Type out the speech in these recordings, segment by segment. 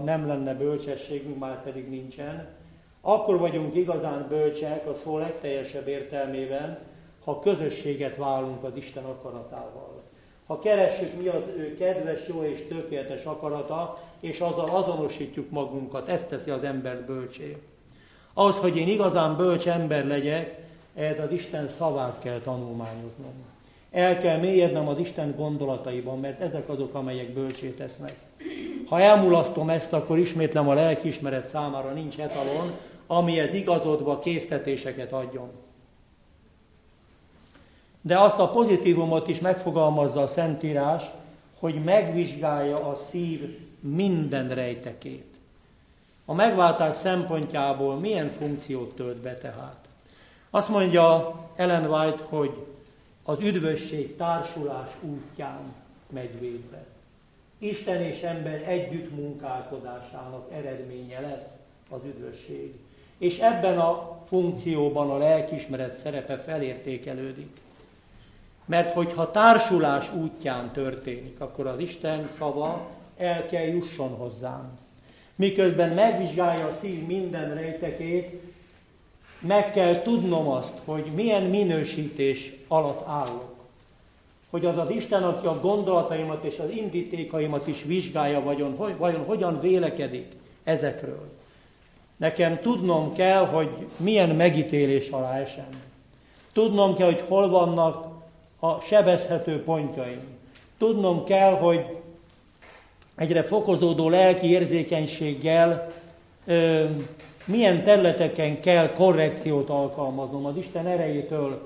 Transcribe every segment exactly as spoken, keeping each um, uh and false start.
nem lenne bölcsességünk, már pedig nincsen, akkor vagyunk igazán bölcsek a szó legteljesebb értelmében, ha közösséget válunk az Isten akaratával. Ha keressük mi az ő kedves, jó és tökéletes akarata, és azzal azonosítjuk magunkat, ezt teszi az embert bölcsé. Ahhoz, hogy én igazán bölcs ember legyek, ehhez az Isten szavát kell tanulmányoznom. El kell mélyednem az Isten gondolataiban, mert ezek azok, amelyek bölcsé tesznek. Ha elmulasztom ezt, akkor ismétlem, a lelkiismeret számára nincs etalon, amihez igazodva késztetéseket adjon. De azt a pozitívumot is megfogalmazza a Szentírás, hogy megvizsgálja a szív minden rejtekét. A megváltás szempontjából milyen funkciót tölt be tehát? Azt mondja Ellen White, hogy az üdvösség társulás útján megy végbe. Isten és ember együtt munkálkodásának eredménye lesz az üdvösség. És ebben a funkcióban a lelkiismeret szerepe felértékelődik. Mert hogyha társulás útján történik, akkor az Isten szava el kell jusson hozzám. Miközben megvizsgálja a szív minden rejtekét, meg kell tudnom azt, hogy milyen minősítés alatt állok. Hogy az az Isten, aki a gondolataimat és az indítékaimat is vizsgálja, vajon, hogy, vajon hogyan vélekedik ezekről. Nekem tudnom kell, hogy milyen megítélés alá esem. Tudnom kell, hogy hol vannak a sebezhető pontjaim. Tudnom kell, hogy egyre fokozódó lelki érzékenységgel ö, milyen területeken kell korrekciót alkalmaznom az Isten erejétől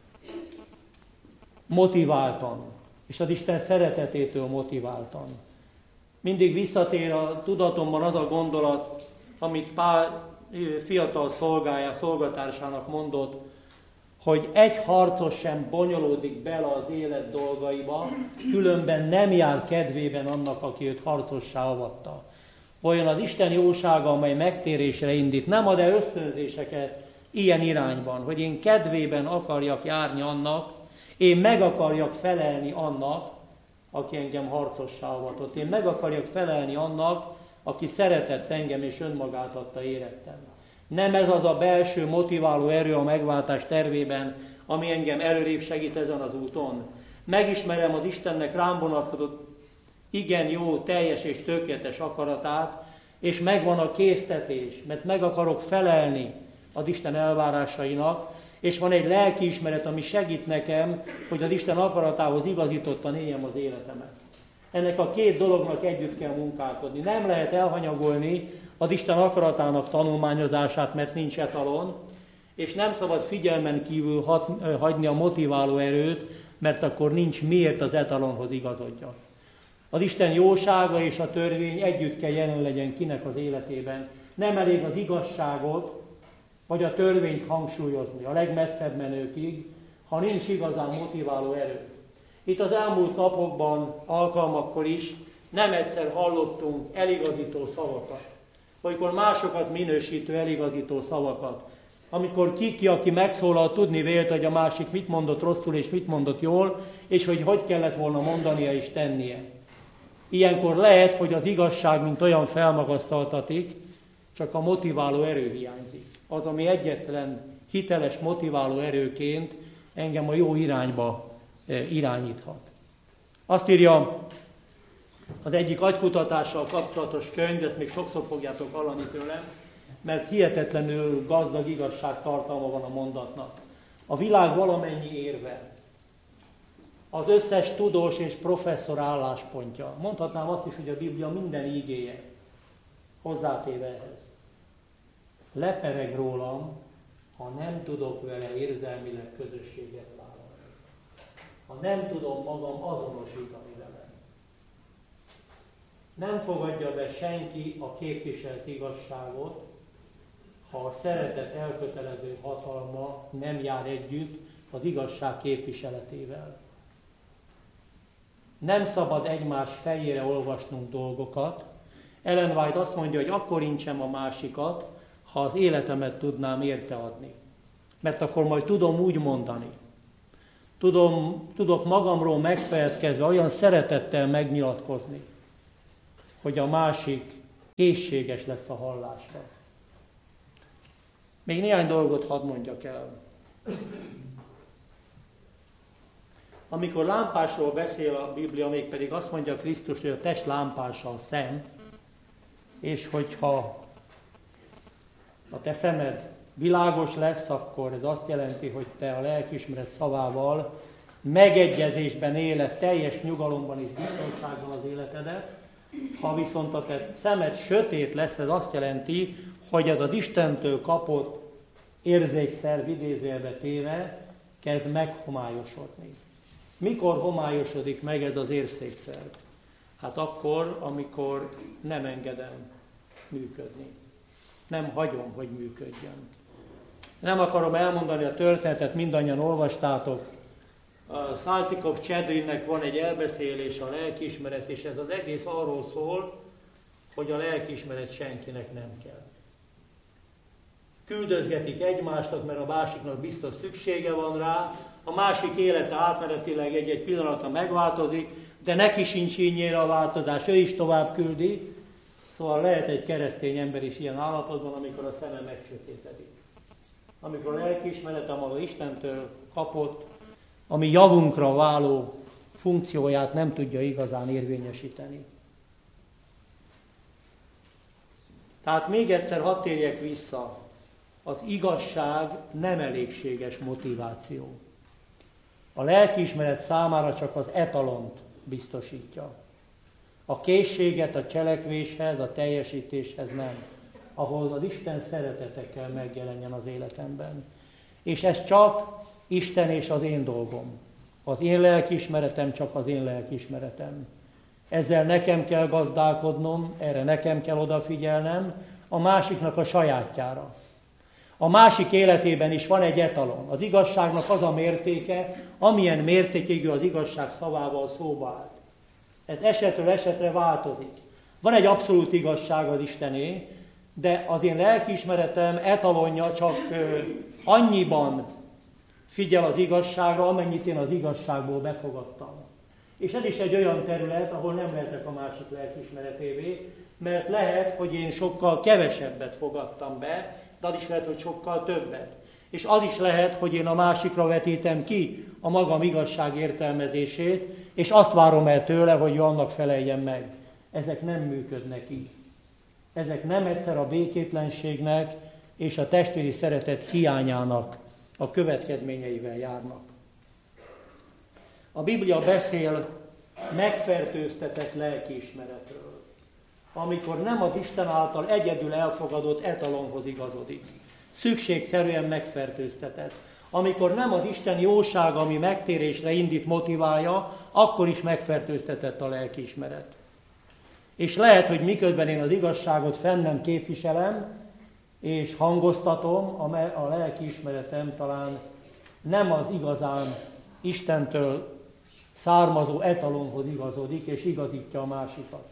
motiváltan, és az Isten szeretetétől motiváltan. Mindig visszatér a tudatomban az a gondolat, amit Pál fiatal szolgája, szolgatársának mondott, hogy egy harcos sem bonyolódik bele az élet dolgaiba, különben nem jár kedvében annak, aki őt harcossá avatta. Olyan az Isten jósága, amely megtérésre indít, nem ad-e ösztönzéseket ilyen irányban, hogy én kedvében akarjak járni annak, én meg akarjak felelni annak, aki engem harcossá avatott. Én meg akarjak felelni annak, aki szeretett engem és önmagát adta érettem. Nem ez az a belső motiváló erő a megváltás tervében, ami engem előrébb segít ezen az úton. Megismerem az Istennek rám vonatkozott igen jó, teljes és tökéletes akaratát, és megvan a késztetés, mert meg akarok felelni az Isten elvárásainak, és van egy lelkiismeret, ami segít nekem, hogy az Isten akaratához igazítottan éljem az életemet. Ennek a két dolognak együtt kell munkálkodni. Nem lehet elhanyagolni az Isten akaratának tanulmányozását, mert nincs etalon, és nem szabad figyelmen kívül hat, hagyni a motiváló erőt, mert akkor nincs miért az etalonhoz igazodjon. Az Isten jósága és a törvény együtt kell jelen legyen kinek az életében. Nem elég az igazságot, vagy a törvényt hangsúlyozni a legmesszebb menőkig, ha nincs igazán motiváló erő. Itt az elmúlt napokban, alkalmakkor is nem egyszer hallottunk eligazító szavakat, olykor másokat minősítő eligazító szavakat. Amikor ki-ki, aki megszólal, tudni vélt, hogy a másik mit mondott rosszul és mit mondott jól, és hogy hogy kellett volna mondania és tennie. Ilyenkor lehet, hogy az igazság, mint olyan felmagasztaltatik, csak a motiváló erő hiányzik. Az, ami egyetlen hiteles motiváló erőként engem a jó irányba irányíthat. Azt írja az egyik agykutatással kapcsolatos könyv, ezt még sokszor fogjátok hallani tőlem, mert hihetetlenül gazdag igazságtartalma van a mondatnak. A világ valamennyi érve, az összes tudós és professzor álláspontja, mondhatnám azt is, hogy a Biblia minden ígéje hozzátéve ehhez. Lepereg rólam, ha nem tudok vele érzelmileg közösséget vállalni. Ha nem tudom magam azonosítani vele. Nem fogadja be senki a képviselt igazságot, ha a szeretet elkötelező hatalma nem jár együtt az igazság képviseletével. Nem szabad egymás fejére olvasnunk dolgokat. Ellen White azt mondja, hogy akkor incsem a másikat, ha az életemet tudnám érte adni. Mert akkor majd tudom úgy mondani. Tudom, tudok magamról megfeledkezve olyan szeretettel megnyilatkozni, hogy a másik készséges lesz a hallásra. Még néhány dolgot hadd mondjak el. Amikor lámpásról beszél a Biblia, mégpedig azt mondja Krisztus, hogy a test lámpása a szem, és hogyha a te szemed világos lesz, akkor ez azt jelenti, hogy te a lelkiismeret szavával megegyezésben éled, teljes nyugalomban és biztonságban az életedet. Ha viszont a te szemed sötét lesz, ez azt jelenti, hogy ez az Istentől kapott érzékszerv idézőjelbe téve kezd meghomályosodni. Mikor homályosodik meg ez az érzékszerv? Hát akkor, amikor nem engedem működni. Nem hagyom, hogy működjön. Nem akarom elmondani a történetet, mindannyian olvastátok. A Száltikov Csedrinnek van egy elbeszélés a lelkiismeret, és ez az egész arról szól, hogy a lelkiismeret senkinek nem kell. Küldözgetik egymásnak, mert a másiknak biztos szüksége van rá, a másik élete átmenetileg egy-egy pillanatra megváltozik, de neki sincs ínyére a változás, ő is tovább küldi. Szóval lehet egy keresztény ember is ilyen állapotban, amikor a szeme megsötétedik. Amikor a lelkiismeretem az Istentől kapott, ami javunkra váló funkcióját nem tudja igazán érvényesíteni. Tehát még egyszer hadd térjek vissza. Az igazság nem elégséges motiváció. A lelkiismeret számára csak az etalont biztosítja. A készséget a cselekvéshez, a teljesítéshez nem, ahol az Isten szeretete kell megjelenjen az életemben. És ez csak Isten és az én dolgom. Az én lelkiismeretem csak az én lelkiismeretem. Ezzel nekem kell gazdálkodnom, erre nekem kell odafigyelnem, a másiknak a sajátjára. A másik életében is van egy etalon. Az igazságnak az a mértéke, amilyen mértékig az igazság szavával szóba állt. Ez esetről esetre változik. Van egy abszolút igazság az Istené, de az én lelkiismeretem etalonja csak ö, annyiban figyel az igazságra, amennyit én az igazságból befogadtam. És ez is egy olyan terület, ahol nem lehetek a másik lelkiismeretévé, mert lehet, hogy én sokkal kevesebbet fogadtam be, de az is lehet, hogy sokkal többet. És az is lehet, hogy én a másikra vetítem ki a magam igazság értelmezését, és azt várom el tőle, hogy annak feleljen meg. Ezek nem működnek így. Ezek nem egyszer a békétlenségnek és a testvéri szeretet hiányának a következményeivel járnak. A Biblia beszél megfertőztetett lelkiismeretről, amikor nem az Isten által egyedül elfogadott etalonhoz igazodik. Szükségszerűen megfertőztetett. Amikor nem az Isten jósága, ami megtérésre indít, motiválja, akkor is megfertőztetett a lelkiismeret. És lehet, hogy miközben én az igazságot fenn nem képviselem, és hangoztatom, a lelkiismeretem talán nem az igazán Istentől származó etalonhoz igazodik, és igazítja a másikat.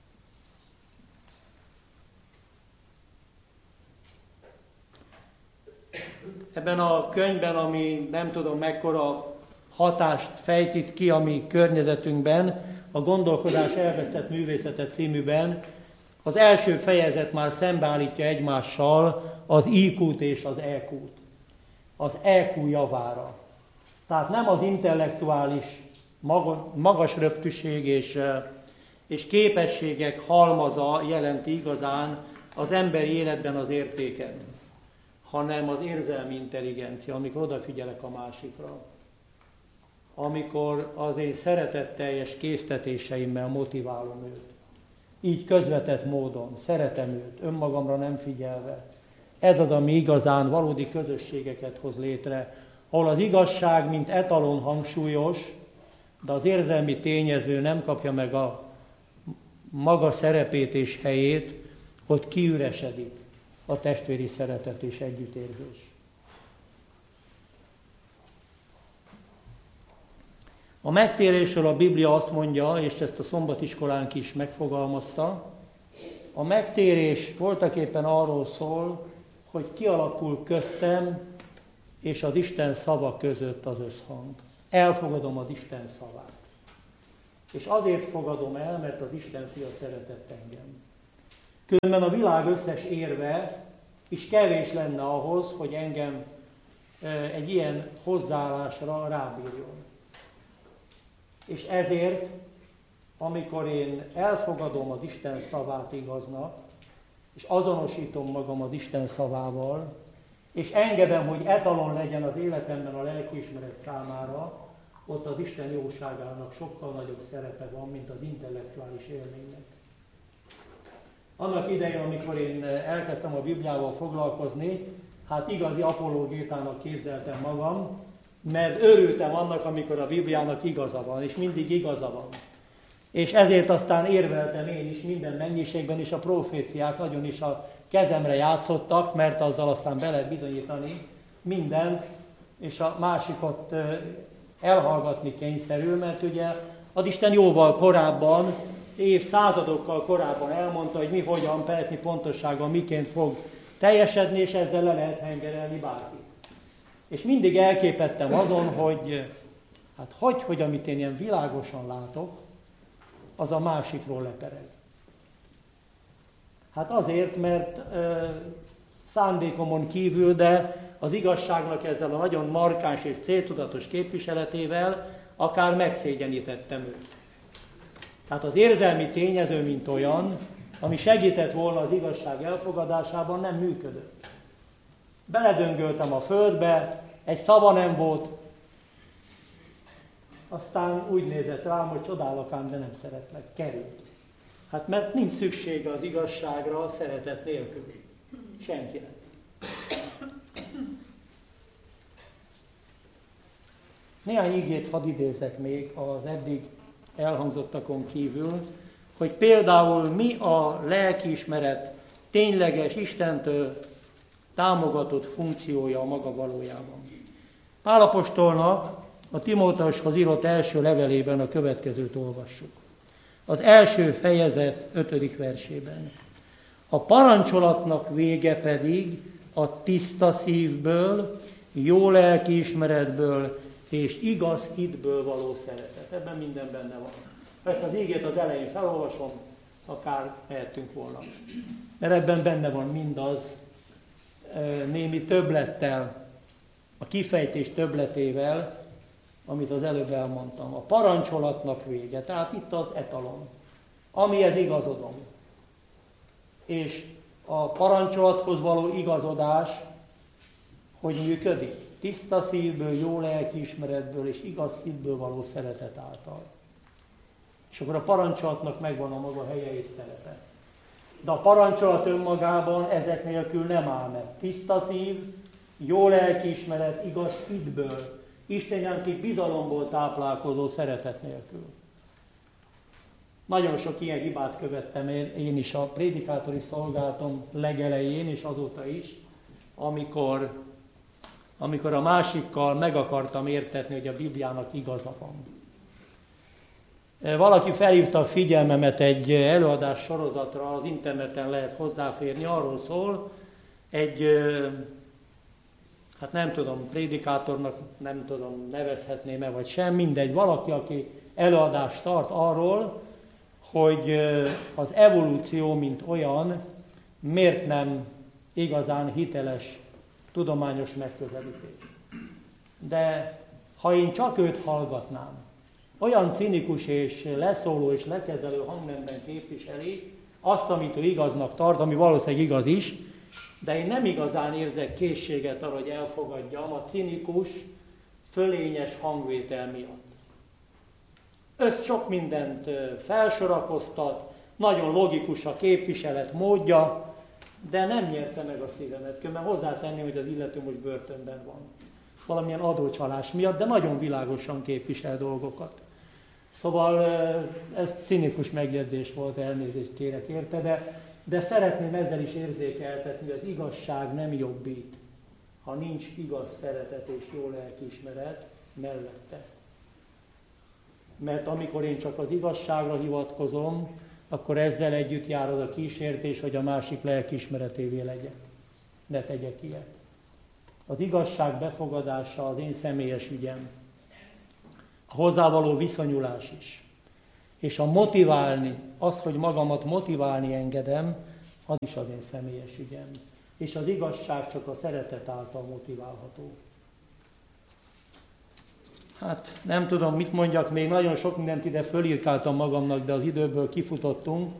Ebben a könyvben, ami nem tudom mekkora hatást fejtít ki a mi környezetünkben, a Gondolkodás elvesztett művészete címűben, az első fejezet már szembeállítja egymással az í kút és az é kút. Az é kú javára. Tehát nem az intellektuális magas röptűség és, és képességek halmaza jelenti igazán az emberi életben az értéket, hanem az érzelmi intelligencia, amikor odafigyelek a másikra. Amikor az én szeretetteljes késztetéseimmel motiválom őt. Így közvetett módon szeretem őt, önmagamra nem figyelve. Ez az, ami igazán valódi közösségeket hoz létre, ahol az igazság, mint etalon hangsúlyos, de az érzelmi tényező nem kapja meg a maga szerepét és helyét, hogy kiüresedik a testvéri szeretet és együttérzés. A megtérésről a Biblia azt mondja, és ezt a szombatiskolánk is megfogalmazta, a megtérés voltaképpen arról szól, hogy kialakul köztem és az Isten szava között az összhang. Elfogadom az Isten szavát. És azért fogadom el, mert az Isten fia szeretett engem. Különben a világ összes érve is kevés lenne ahhoz, hogy engem egy ilyen hozzáállásra rábírjon. És ezért, amikor én elfogadom az Isten szavát igaznak, és azonosítom magam az Isten szavával, és engedem, hogy etalon legyen az életemben a lelkiismeret számára, ott az Isten jóságának sokkal nagyobb szerepe van, mint az intellektuális élménynek. Annak idején, amikor én elkezdtem a Bibliával foglalkozni, hát igazi apologétának képzeltem magam, mert örültem annak, amikor a Bibliának igaza van, és mindig igaza van. És ezért aztán érveltem én is minden mennyiségben, és a proféciák nagyon is a kezemre játszottak, mert azzal aztán be lehet bizonyítani mindent, és a másikat elhallgatni kényszerül, mert ugye az Isten jóval korábban, évszázadokkal korábban elmondta, hogy mi hogyan, persze pontossággal miként fog teljesedni, és ezzel le lehet hengerelni bárkit. És mindig elképettem azon, hogy hát hogy, hogy amit én ilyen világosan látok, az a másikról lepereg. Hát azért, mert e, szándékomon kívül, de az igazságnak ezzel a nagyon markáns és céltudatos képviseletével akár megszégyenítettem őt. Tehát az érzelmi tényező, mint olyan, ami segített volna az igazság elfogadásában, nem működött. Beledöngöltem a földbe, egy szava nem volt, aztán úgy nézett rám, hogy csodálok ám, de nem szeretlek. Került. Hát mert nincs szüksége az igazságra szeretet nélkül. Senkinek. Néhány igét hadd idézek még az eddig elhangzottakon kívül, hogy például mi a lelkiismeret tényleges Istentől támogatott funkciója a maga valójában. Pál apostolnak a Timóteushoz írott első levelében a következőt olvassuk. Az első fejezet ötödik versében. A parancsolatnak vége pedig a tiszta szívből, jó lelkiismeretből és igaz hitből való szeretet. Ebben minden benne van. Ezt az ígét az elején felolvasom, akár mehetünk volna. Mert ebben benne van mindaz, némi többlettel, a kifejtés többletével, amit az előbb elmondtam. A parancsolatnak vége, tehát itt az etalon, amihez igazodom. És a parancsolathoz való igazodás, hogy működik? Tiszta szívből, jó lelkiismeretből és igaz hitből való szeretet által. És akkor a parancsolatnak megvan a maga helye és szerepe. De a parancsolat önmagában ezek nélkül nem áll meg. Tiszta szív, jó lelkiismeret, igaz hitből, Isten iránti bizalomból táplálkozó szeretet nélkül. Nagyon sok ilyen hibát követtem én is a prédikátori szolgálatom legelején, és azóta is, amikor, amikor a másikkal meg akartam értetni, hogy a Bibliának igaza van. Valaki felhívta a figyelmemet egy előadás sorozatra, az interneten lehet hozzáférni, arról szól, egy, hát nem tudom, prédikátornak nem tudom, nevezhetném-e vagy sem, mindegy, valaki, aki előadást tart arról, hogy az evolúció, mint olyan, miért nem igazán hiteles, tudományos megközelítés. De ha én csak őt hallgatnám, olyan cinikus és leszóló és lekezelő hangnemben képviseli azt, amit ő igaznak tart, ami valószínűleg igaz is, de én nem igazán érzek készséget arra, hogy elfogadjam a cinikus, fölényes hangvétel miatt. Össz sok mindent felsorakoztat, nagyon logikus a képviselet módja, de nem nyerte meg a szívemet. Különben hozzátenném, hogy az illető most börtönben van. Valamilyen adócsalás miatt, de nagyon világosan képvisel dolgokat. Szóval ez cinikus megjegyzés volt, elnézést kérek érte, de, de szeretném ezzel is érzékeltetni, hogy az igazság nem jobbít, ha nincs igaz szeretet és jó lelkiismeret mellette. Mert amikor én csak az igazságra hivatkozom, akkor ezzel együtt jár az a kísértés, hogy a másik lelkiismeretévé legyek. Ne tegyek ilyet. Az igazság befogadása az én személyes ügyem. A hozzávaló viszonyulás is. És a motiválni, az, hogy magamat motiválni engedem, az is az én személyes ügyem. És az igazság csak a szeretet által motiválható. Hát nem tudom, mit mondjak, még nagyon sok mindent ide fölírkáltam magamnak, de az időből kifutottunk.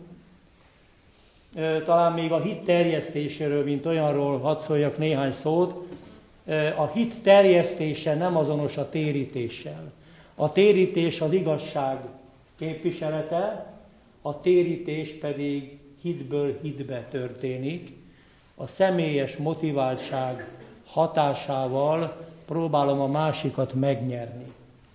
Talán még a hit terjesztéséről, mint olyanról hadd szóljak néhány szót. A hit terjesztése nem azonos a térítéssel. A térítés az igazság képviselete, a térítés pedig hitből hitbe történik. A személyes motiváltság hatásával próbálom a másikat megnyerni.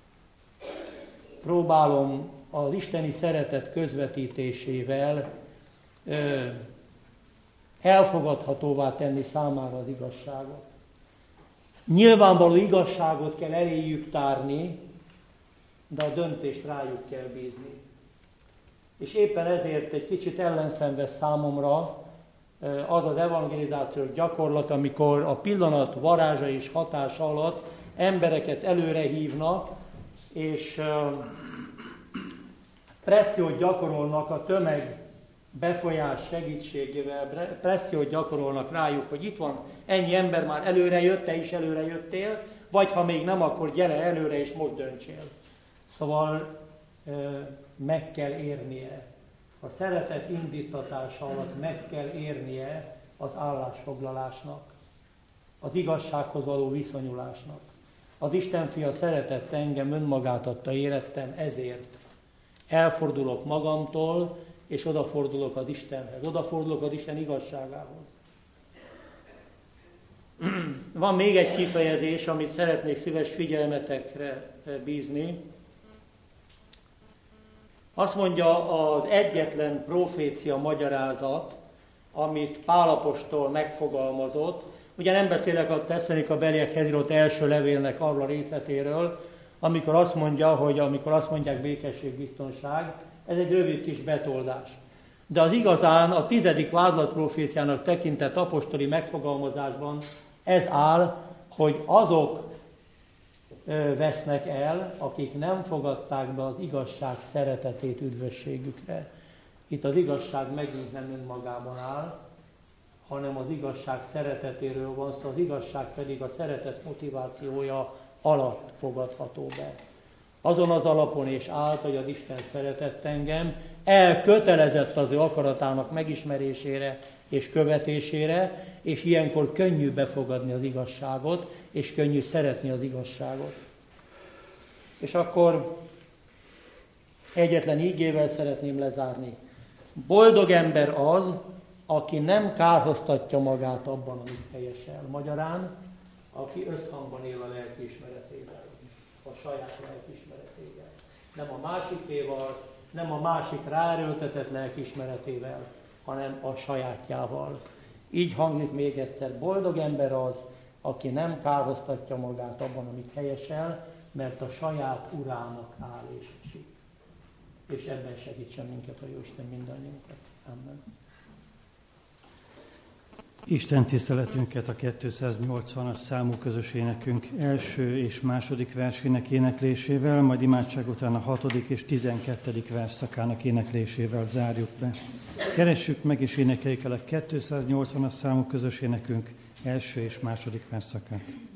Próbálom az isteni szeretet közvetítésével ö, elfogadhatóvá tenni számára az igazságot. Nyilvánvaló igazságot kell eléjük tárni, de a döntést rájuk kell bízni. És éppen ezért egy kicsit ellenszenves számomra az az evangelizációs gyakorlat, amikor a pillanat varázsa és hatása alatt embereket előre hívnak, és pressziót gyakorolnak a tömeg befolyás segítségével, pressziót gyakorolnak rájuk, hogy itt van ennyi ember, már előre jött, te is előre jöttél, vagy ha még nem, akkor gyere előre és most döntsél. Szóval meg kell érnie. A szeretet indítatása alatt meg kell érnie az állásfoglalásnak, az igazsághoz való viszonyulásnak. Az Isten fia szeretett engem, önmagát adta, érettem, ezért elfordulok magamtól, és odafordulok az Istenhez, odafordulok az Isten igazságához. Van még egy kifejezés, amit szeretnék szíves figyelmetekre bízni. Azt mondja az egyetlen profécia magyarázat, amit Pál apostol megfogalmazott. Ugye nem beszélek a Tesszalonika-beliekhez írott első levélnek arról a részletéről, amikor azt mondja, hogy amikor azt mondják békesség, biztonság, ez egy rövid kis betoldás. De az igazán a tizedik vádlatproféciának tekintett apostoli megfogalmazásban ez áll, hogy azok vesznek el, akik nem fogadták be az igazság szeretetét üdvösségükre. Itt az igazság megint nem önmagában áll, hanem az igazság szeretetéről van szó, az igazság pedig a szeretet motivációja alatt fogadható be. Azon az alapon és állt, hogy az Isten szeretett engem, elkötelezett az ő akaratának megismerésére és követésére, és ilyenkor könnyű befogadni az igazságot, és könnyű szeretni az igazságot. És akkor egyetlen ígével szeretném lezárni. Boldog ember az, aki nem kárhoztatja magát abban, amit helyesel. Magyarán, aki összhangban él a lelkiismeretével, a saját lelkiismeretével. Nem a másikéval, nem a másik ráerőltetett lelkiismeretével, hanem a sajátjával. Így hangzik még egyszer, boldog ember az, aki nem kárhoztatja magát abban, amit helyesel, mert a saját urának áll és esik. És ebben segítsen minket a Jóisten mindannyiunkat. Amen. Isten tiszteletünket a kétszáznyolcvanas számú közös énekünk első és második versének éneklésével, majd imádság után a hatodik és tizenkettedik verszakának éneklésével zárjuk be. Keressük meg és énekeljük el a kétszáznyolcvanas számú közös énekünk első és második verszakát.